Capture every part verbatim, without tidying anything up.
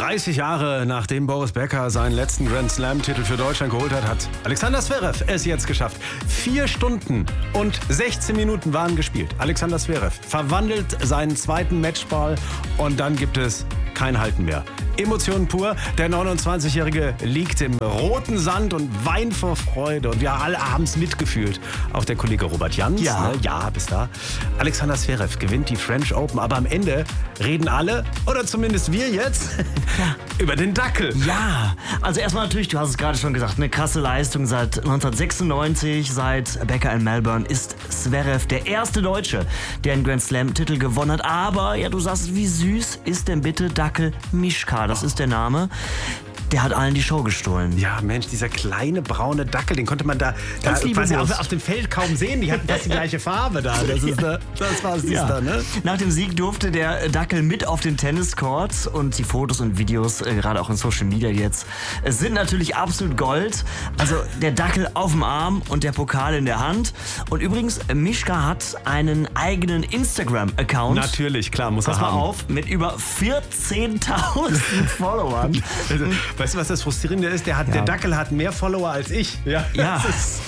dreißig Jahre nachdem Boris Becker seinen letzten Grand Slam-Titel für Deutschland geholt hat, hat Alexander Zverev es jetzt geschafft. Vier Stunden und sechzehn Minuten waren gespielt. Alexander Zverev verwandelt seinen zweiten Matchball und dann gibt es kein Halten mehr. Emotionen pur. Der neunundzwanzigjährige liegt im roten Sand und weint vor Freude. Und wir alle haben es mitgefühlt. Auch der Kollege Robert Jans. Ja. Ne? Ja, bis da. Alexander Zverev gewinnt die French Open. Aber am Ende reden alle, oder zumindest wir jetzt, Ja. über den Dackel. Ja, also erstmal natürlich, du hast es gerade schon gesagt, eine krasse Leistung. Seit neunzehnhundertsechsundneunzig, seit Becker in Melbourne, ist Zverev der erste Deutsche, der einen Grand Slam-Titel gewonnen hat. Aber, ja, du sagst, wie süß ist denn bitte Dackel Mischka? Das ist der Name. Der hat allen die Show gestohlen. Ja, Mensch, dieser kleine braune Dackel, den konnte man da, da Ganz quasi liebelos. auf, auf dem Feld kaum sehen. Die hatten fast die gleiche Farbe da. Das, ist, ne, das war es Ja. da, ne? Nach dem Sieg durfte der Dackel mit auf den Tenniscourt und die Fotos und Videos, äh, gerade auch in Social Media jetzt, äh, sind natürlich absolut Gold. Also der Dackel auf dem Arm und der Pokal in der Hand. Und übrigens, äh, Mischka hat einen eigenen Instagram-Account. Natürlich, klar, muss Pass er mal haben. auf, mit über vierzehntausend Followern. Also, weißt du, was das Frustrierende ist? Der, hat, Ja. der Dackel hat mehr Follower als ich. Ja. Ja. Das ist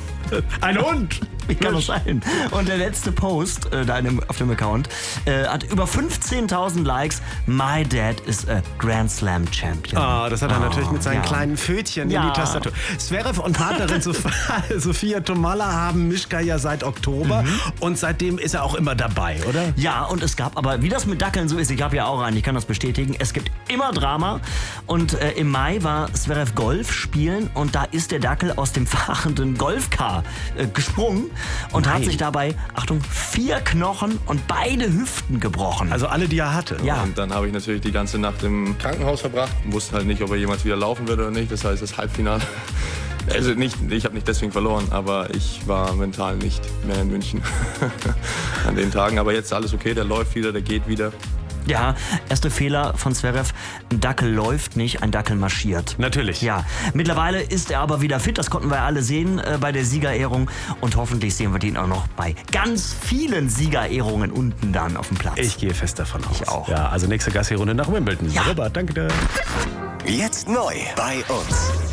ein Hund. Wie kann das sein? Und der letzte Post äh, da in dem, auf dem Account äh, hat über fünfzehntausend Likes. My dad is a Grand Slam Champion. Ah, das hat er Oh, natürlich mit seinen ja. kleinen Pfötchen Ja. in die Tastatur. Zverev und Partnerin Sof- Sophia Tomalla haben Mischka ja seit Oktober. Mhm. Und seitdem ist er auch immer dabei, oder? Ja, und es gab, aber wie das mit Dackeln so ist, ich habe ja auch einen, ich kann das bestätigen, es gibt immer Drama. Und äh, im Mai war Zverev Golf spielen und da ist der Dackel aus dem fahrenden Golfcar äh, gesprungen und Nein. hat sich dabei, Achtung, vier Knochen und beide Hüften gebrochen. Also alle, die er hatte. Ja. Und dann habe ich natürlich die ganze Nacht im Krankenhaus verbracht. Wusste halt nicht, ob er jemals wieder laufen würde oder nicht. Das heißt, das Halbfinale. Also nicht, ich habe nicht deswegen verloren, aber ich war mental nicht mehr in München an den Tagen. Aber jetzt ist alles okay, der läuft wieder, der geht wieder. Ja, erster Fehler von Zverev. Ein Dackel läuft nicht, ein Dackel marschiert. Natürlich. Ja, mittlerweile ist er aber wieder fit. Das konnten wir alle sehen äh, bei der Siegerehrung. Und hoffentlich sehen wir den auch noch bei ganz vielen Siegerehrungen unten dann auf dem Platz. Ich gehe fest davon aus. Ich auch. Ja, also nächste Gassi-Runde nach Wimbledon. Ja. Robert, danke dir. Jetzt neu bei uns.